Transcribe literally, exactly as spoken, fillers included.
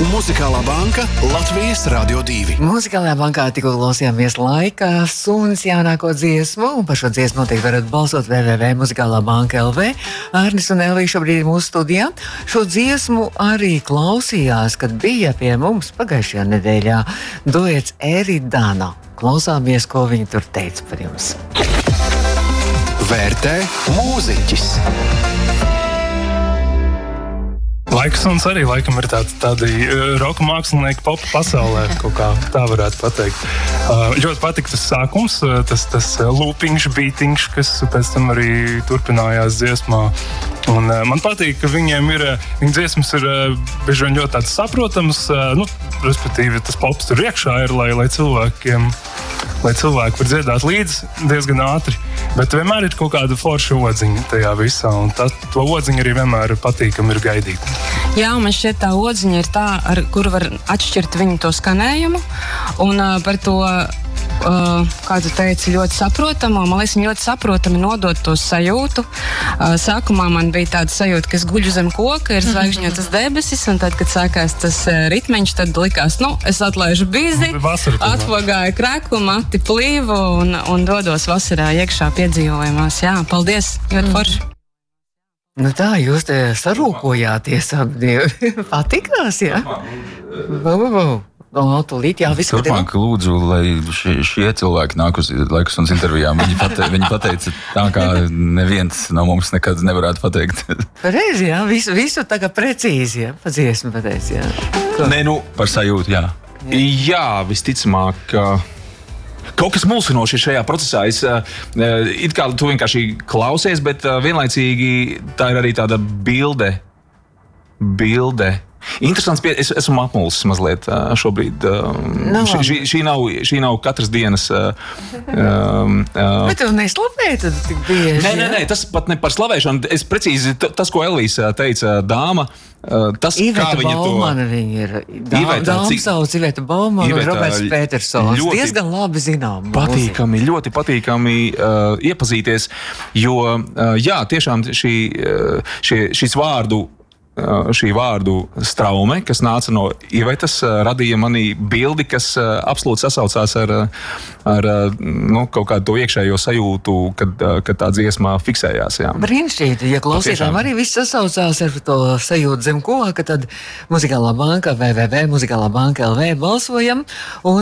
Muzikālā banka Latvijas Radio divi. Muzikālajā bankā tikko klausījāmies Laika suns jaunāko dziesmu, un par šo dziesmu noteikti varat balsot w w w punkt muzikālā banka punkt l v. Arnis un Elvija šobrīd ir mūsu studijā. Šo dziesmu arī klausījās, kad bija pie mums pagājušajā nedēļā duets Eridana. Klausāmies, ko viņi tur teica par jums. Vērtē mūziķis. Laika suns arī laikam ir tādi, tādi roka mākslinieki popa pasaulē, kaut kā tā varētu pateikt. Uh, ļoti patika tas sākums, tas, tas lūpiņš, bītiņš, kas pēc tam arī turpinājās dziesmā. Un uh, man patīk, ka viņiem ir, viņa dziesmas ir uh, bieži vien ļoti tāds saprotams, uh, nu, respektīvi tas pops tur iekšā ir, lai, lai cilvēkiem, lai cilvēki var dziedāt līdzi diezgan ātri. Bet vienmēr ir kaut kāda forša odziņa tajā visā, un tā, to odziņu arī vienmēr patīkam ir gaidīt. Jā, man šķiet tā odziņa ir tā, ar kuru var atšķirt viņu to skanējumu, un uh, par to, uh, kā tu teici, ļoti saprotamo, man liekas, viņi ļoti saprotami nodot to sajūtu. Uh, sākumā man bija tāda sajūta, ka es guļu zem koka, ir zvaigžņotas debesis, un tad, kad sākās tas uh, ritmeņš, tad likās, nu, es atlaižu bizi, atpogāju kreku, mati plīvu un, un dodos vasarā iekšā piedzīvojumās. Jā, paldies, ļoti forši. Nu tā, jūs te sarūkojāties abi. Patikās, jā? Vau, vau, vau. O, tūlīt, jā, visu Turpmāk lūdzu, lai šie, šie cilvēki nāk uz Laika suns intervijām. Viņi, pate, viņi pateica tā, kā neviens no mums nekad nevarētu pateikt. Pareizi, jā, visu, visu tā kā precīzi, jā, pa dziesmu pateic, jā. Ko? Nē, nu, Par sajūtu, jā. jā, visticamāk, kaut kas mulsinoši šajā procesā. Es, it kā tu vienkārši klausies, bet vienlaicīgi tā ir arī tāda bilde. Bilde. Interesants, pie... es esmu apmulsis mazliet šobrīd. No. Šī, šī, nav, šī nav katras dienas. Um, uh... Bet tu neslavēji tad tik bieži? Nē, nē, nē, tas pat ne par slavēšanu. Es precīzi, tas, ko Elvija teica, dāma, tas, Iveta kā viņa Baumana to... Viņa ir. Dāma, dāma cik... sauc Iveta Baumana un Roberts Petersons. Ļoti diezgan labi zinām. Patīkami, mūzika. Ļoti patīkami uh, iepazīties, jo, uh, jā, tiešām šī, uh, šie, šis vārdu šī vārdu straume, kas nāca no Ivetas, radīja manī bildi, kas absolūti sasaucās ar, ar nu, kaut kādu to iekšējo sajūtu, kad, kad tā dziesmā fiksējās. Jā. Brīnišķīgi, ja klausītājiem arī viss sasaucās ar to sajūtu zem koka, tad Muzikālā banka w w w punkt muzikālā banka punkt l v balsojam. Un